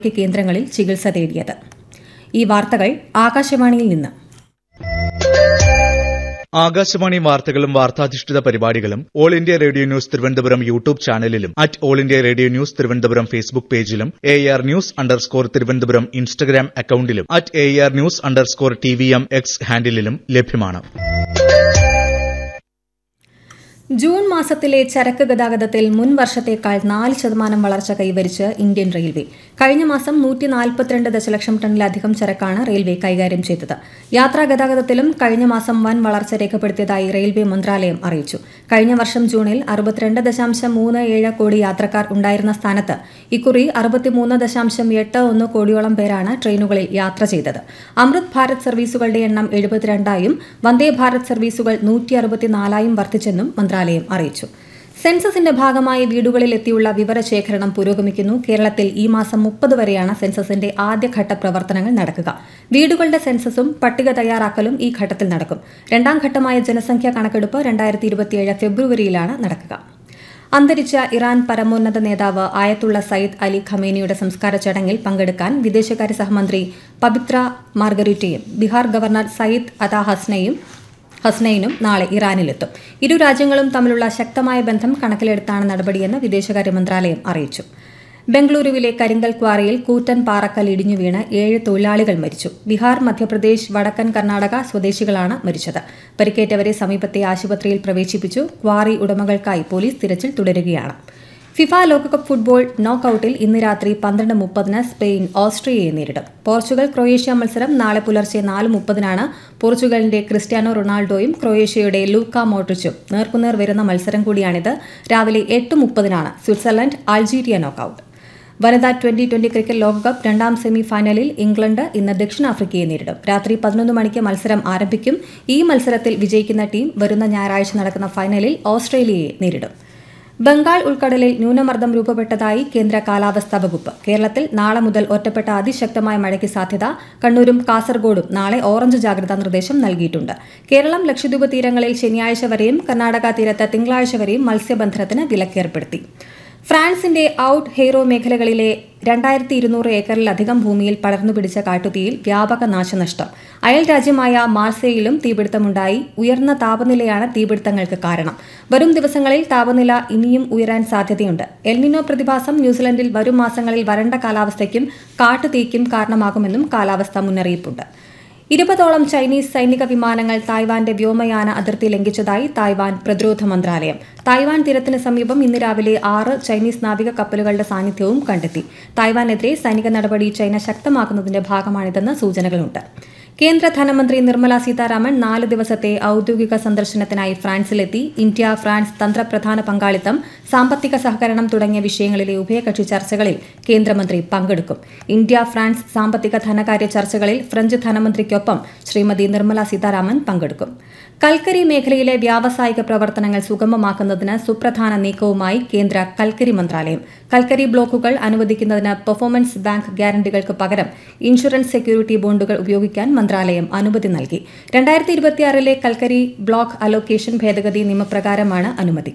കേന്ദ്രങ്ങളിൽ ചികിത്സ തേടിയത്. ഈ വാർത്തകൾ ആകാശവാണിയിൽ നിന്ന്. ആകാശവാണി വാർത്തകളും വാർത്താധിഷ്ഠിത പരിപാടികളും all India radio news Thiruvananthapuram YouTube ചാനലിലും all India radio news Thiruvananthapuram Facebook പേജിലും AR News_ തിരുവനന്തപുരം ഇൻസ്റ്റഗ്രാം അക്കൌണ്ടിലും AR News_TVM X ഹാൻഡിലും ലഭ്യമാണ്. ജൂൺ മാസത്തിലെ ചരക്ക് ഗതാഗതത്തിൽ മുൻ വർഷത്തേക്കാൾ 4% വളർച്ച കൈവരിച്ച് ഇന്ത്യൻ റെയിൽവേ. കഴിഞ്ഞ മാസം 142 ദശലക്ഷം ടണ്ണിലധികം ചരക്കാണ് റെയിൽവേ കൈകാര്യം ചെയ്തത്. യാത്രാ ഗതാഗതത്തിലും കഴിഞ്ഞ മാസം വൻ വളർച്ച രേഖപ്പെടുത്തിയതായി റെയിൽവേ മന്ത്രാലയം അറിയിച്ചു. കഴിഞ്ഞ വർഷം ജൂണിൽ 62.37 കോടി യാത്രക്കാർ ഉണ്ടായിരുന്ന സ്ഥാനത്ത് ഇക്കുറി 63.81 കോടിയോളം പേരാണ് ട്രെയിനുകളിൽ യാത്ര ചെയ്തത്. അമൃത് ഭാരത് സർവീസുകളുടെ എണ്ണം 72ആയും വന്ദേ ഭാരത് സർവീസുകൾ 164ആയും വർദ്ധിച്ചെന്നും മന്ത്രാലയം അറിയിച്ചു. സെൻസസിന്റെ ഭാഗമായി വീടുകളിൽ എത്തിയുള്ള വിവരശേഖരണം പുരോഗമിക്കുന്നു. കേരളത്തിൽ ഈ മാസം 30 വരെയാണ് സെൻസസിന്റെ ആദ്യഘട്ട പ്രവർത്തനങ്ങൾ നടക്കുക. വീടുകളുടെ സെൻസസും പട്ടിക തയ്യാറാക്കലും ഈ ഘട്ടത്തിൽ നടക്കും. രണ്ടാം ഘട്ടമായ ജനസംഖ്യാ കണക്കെടുപ്പ് 2027 ഫെബ്രുവരിയിലാണ് നടക്കുക. അന്തരിച്ച ഇറാൻ പരമോന്നത നേതാവ് ആയത്തുള്ള സയ്യിദ് അലി ഖമേനിയുടെ സംസ്കാര ചടങ്ങിൽ പങ്കെടുക്കാൻ വിദേശകാര്യ സഹമന്ത്രി പബിത്ര മാർഗരിറ്റയും ബീഹാർ ഗവർണർ സയ്യിദ് അതാ ഹസ്നൈനും നാളെ ഇറാനിലെത്തും. ഇരു രാജ്യങ്ങളും തമ്മിലുള്ള ശക്തമായ ബന്ധം കണക്കിലെടുത്താണ് നടപടിയെന്ന് വിദേശകാര്യ മന്ത്രാലയം അറിയിച്ചു. ബംഗളൂരുവിലെ കരിങ്കൽ ക്വാറിയിൽ കൂറ്റൻ പാറക്കൽ ഇടിഞ്ഞു വീണ് 7 തൊഴിലാളികൾ മരിച്ചു. ബീഹാർ, മധ്യപ്രദേശ്, വടക്കൻ കർണാടക സ്വദേശികളാണ് മരിച്ചത്. പരിക്കേറ്റവരെ സമീപത്തെ ആശുപത്രിയിൽ പ്രവേശിപ്പിച്ചു. ക്വാറി ഉടമകൾക്കായി പോലീസ് തിരച്ചിൽ തുടരുകയാണ്. ഫിഫ ലോകകപ്പ് ഫുട്ബോൾ നോക്കൌട്ടിൽ ഇന്ന് രാത്രി 12:30 സ്പെയിൻ ഓസ്ട്രിയയെ നേരിടും. പോർച്ചുഗൽ ക്രൊയേഷ്യ മത്സരം നാളെ പുലർച്ചെ 4:30 പോർച്ചുഗലിന്റെ ക്രിസ്ത്യാനോ റൊണാൾഡോയും ക്രൊയേഷ്യയുടെ ലൂക്ക മോഡ്രിച്ചും നേർക്കുനേർ വരുന്ന മത്സരം കൂടിയാണിത്. രാവിലെ 8:30 സ്വിറ്റ്സർലൻഡ് അൾജീരിയ നോക്കൌട്ട്. വനിതാ 2020 ക്രിക്കറ്റ് ലോകകപ്പ് രണ്ടാം സെമി ഫൈനലിൽ ഇംഗ്ലണ്ട് ഇന്ന് ദക്ഷിണാഫ്രിക്കയെ നേരിടും. രാത്രി 11 മണിക്ക് മത്സരം ആരംഭിക്കും. ഈ മത്സരത്തിൽ വിജയിക്കുന്ന ടീം വരുന്ന ഞായറാഴ്ച നടക്കുന്ന ഫൈനലിൽ ഓസ്ട്രേലിയയെ നേരിടും. ബംഗാൾ ഉൾക്കടലിൽ ന്യൂനമർദ്ദം രൂപപ്പെട്ടതായി കേന്ദ്ര കാലാവസ്ഥാ വകുപ്പ്. കേരളത്തിൽ നാളെ മുതൽ ഒറ്റപ്പെട്ട അതിശക്തമായ മഴയ്ക്ക് സാധ്യത. കണ്ണൂരും കാസർഗോഡും നാളെ ഓറഞ്ച് ജാഗ്രതാ നിർദ്ദേശം നൽകിയിട്ടുണ്ട്. കേരളം, ലക്ഷദ്വീപ് തീരങ്ങളിൽ ശനിയാഴ്ച വരെയും കർണാടക തീരത്ത് തിങ്കളാഴ്ച വരെയും മത്സ്യബന്ധനത്തിന് വിലക്കേർപ്പെടുത്തി. ഫ്രാൻസിന്റെ ഔട്ട് ഹെയ്റോ മേഖലകളിലെ 2200 ഏക്കറിലധികം ഭൂമിയിൽ പടർന്നുപിടിച്ച കാട്ടുതീയിൽ വ്യാപക നാശനഷ്ടം. അയൽ രാജ്യമായ മാർസേയിലും തീപിടുത്തമുണ്ടായി. ഉയർന്ന താപനിലയാണ് തീപിടുത്തങ്ങൾക്ക് കാരണം. വരും ദിവസങ്ങളിൽ താപനില ഇനിയും ഉയരാൻ സാധ്യതയുണ്ട്. എൽനിനോ പ്രതിഭാസം ന്യൂസിലൻഡിൽ വരും മാസങ്ങളിൽ വരണ്ട കാലാവസ്ഥയ്ക്കും കാട്ടുതീയ്ക്കും കാരണമാകുമെന്നും കാലാവസ്ഥാ മുന്നറിയിപ്പുണ്ട്. 20ഓളം ചൈനീസ് സൈനിക വിമാനങ്ങൾ തായ്വാന്റെ വ്യോമയാന അതിർത്തി ലംഘിച്ചതായി തായ്വാൻ പ്രതിരോധ മന്ത്രാലയം. തായ്വാൻ തീരത്തിന് സമീപം ഇന്ന് രാവിലെ 6 ചൈനീസ് നാവിക കപ്പലുകളുടെ സാന്നിധ്യവും കണ്ടെത്തി. തായ്വാനെതിരെ സൈനിക നടപടി ചൈന ശക്തമാക്കുന്നതിന്റെ ഭാഗമാണിതെന്ന് സൂചനകളുണ്ട്. കേന്ദ്ര ധനമന്ത്രി നിർമ്മല സീതാരാമൻ 4 ദിവസത്തെ ഔദ്യോഗിക സന്ദർശനത്തിനായി ഫ്രാൻസിലെത്തി. ഇന്ത്യ ഫ്രാൻസ് തന്ത്രപ്രധാന പങ്കാളിത്തം, സാമ്പത്തിക സഹകരണം തുടങ്ങിയ വിഷയങ്ങളിലെ ഉഭയകക്ഷി ചർച്ചകളിൽ കേന്ദ്രമന്ത്രി പങ്കെടുക്കും. ഇന്ത്യ ഫ്രാൻസ് സാമ്പത്തിക ധനകാര്യ ചർച്ചകളിൽ ഫ്രഞ്ച് ധനമന്ത്രിക്കൊപ്പം ശ്രീമതി നിർമ്മല സീതാരാമൻ പങ്കെടുക്കും. കൽക്കരി മേഖലയിലെ വ്യാവസായിക പ്രവർത്തനങ്ങൾ സുഗമമാക്കുന്നതിന് സുപ്രധാന നീക്കവുമായി കേന്ദ്ര കൽക്കരി മന്ത്രാലയം. കൽക്കരി ബ്ലോക്കുകൾ അനുവദിക്കുന്നതിന് പെർഫോമൻസ് ബാങ്ക് ഗ്യാരണ്ടികൾക്ക് പകരം ഇൻഷുറൻസ് സെക്യൂരിറ്റി ബോണ്ടുകൾ ഉപയോഗിക്കാൻ മന്ത്രാലയം അനുമതി നൽകി. 2026 കൽക്കരി ബ്ലോക്ക് അലോക്കേഷൻ ഭേദഗതി നിയമപ്രകാരമാണ് അനുമതി.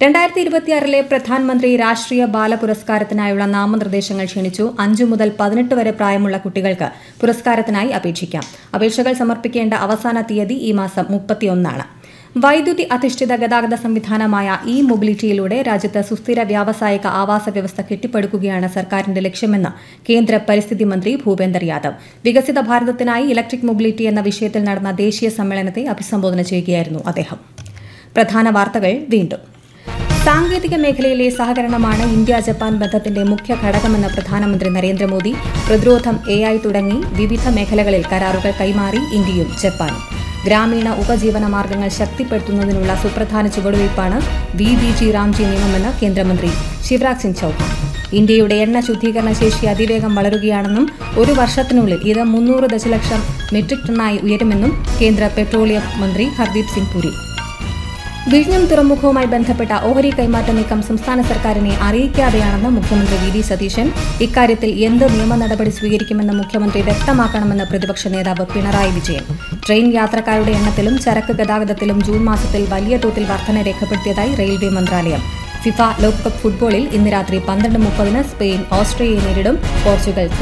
2026 പ്രധാനമന്ത്രി രാഷ്ട്രീയ ബാല പുരസ്കാരത്തിനായുള്ള നാമനിർദ്ദേശങ്ങൾ ക്ഷണിച്ചു. 5 മുതൽ 18 വരെ പ്രായമുള്ള കുട്ടികൾക്ക് പുരസ്കാരത്തിനായി അപേക്ഷിക്കാം. അപേക്ഷകൾ സമർപ്പിക്കേണ്ട അവസാന തീയതി ഈ മാസം 31. വൈദ്യുതി അധിഷ്ഠിത ഗതാഗത സംവിധാനമായ മൊബിലിറ്റിയിലൂടെ രാജ്യത്ത് സുസ്ഥിര വ്യാവസായിക ആവാസ വ്യവസ്ഥ കെട്ടിപ്പടുക്കുകയാണ് സർക്കാരിന്റെ ലക്ഷ്യമെന്ന് കേന്ദ്ര പരിസ്ഥിതി മന്ത്രി ഭൂപേന്ദർ യാദവ്. വികസിത ഭാരതത്തിനായി ഇലക്ട്രിക് മൊബിലിറ്റി എന്ന വിഷയത്തിൽ നടന്ന ദേശീയ സമ്മേളനത്തെ അഭിസംബോധന ചെയ്യുകയായിരുന്നു അദ്ദേഹം. പ്രധാന വാർത്തകൾ വീണ്ടും. സാങ്കേതിക മേഖലയിലെ സഹകരണമാണ് ഇന്ത്യ ജപ്പാൻ ബന്ധത്തിന്റെ മുഖ്യ ഘടകമെന്ന് പ്രധാനമന്ത്രി നരേന്ദ്രമോദി. പ്രതിരോധം, AI തുടങ്ങി വിവിധ മേഖലകളിൽ കരാറുകൾ കൈമാറി ഇന്ത്യയും ജപ്പാനും. ഗ്രാമീണ ഉപജീവന മാർഗ്ഗങ്ങൾ ശക്തിപ്പെടുത്തുന്നതിനുള്ള സുപ്രധാന ചുവടുവയ്പ്പാണ് VBG രാംജി നിയമമെന്ന് കേന്ദ്രമന്ത്രി ശിവരാജ് സിംഗ് ചൌഹാൻ. ഇന്ത്യയുടെ എണ്ണ ശുദ്ധീകരണ ശേഷി അതിവേഗം വളരുകയാണെന്നും 1 വർഷത്തിനുള്ളിൽ ഇത് 300 ദശലക്ഷം മെട്രിക് ടണ്ണായി ഉയരുമെന്നും കേന്ദ്ര പെട്രോളിയം മന്ത്രി ഹർദീപ് സിംഗ് പുരി. വിഴിഞ്ഞം തുറമുഖവുമായി ബന്ധപ്പെട്ട ഓഹരി കൈമാറ്റ നീക്കം സംസ്ഥാന സർക്കാരിനെ അറിയിക്കാതെയാണെന്ന് മുഖ്യമന്ത്രി VD സതീശൻ. ഇക്കാര്യത്തിൽ എന്ത് നിയമ നടപടി സ്വീകരിക്കുമെന്ന് മുഖ്യമന്ത്രി വ്യക്തമാക്കണമെന്ന് പ്രതിപക്ഷ നേതാവ് പിണറായി വിജയൻ. ട്രെയിൻ യാത്രക്കാരുടെ എണ്ണത്തിലും ചരക്ക് ഗതാഗതത്തിലും ജൂൺ മാസത്തിൽ വലിയ തോതിൽ വർധന രേഖപ്പെടുത്തിയതായി റെയിൽവേ മന്ത്രാലയം. ഫിഫ ലോകകപ്പ് ഫുട്ബോളിൽ ഇന്ന് രാത്രി 12:30 സ്പെയിൻ ഓസ്ട്രിയയെ നേരിടും. പോർച്ചുഗൽ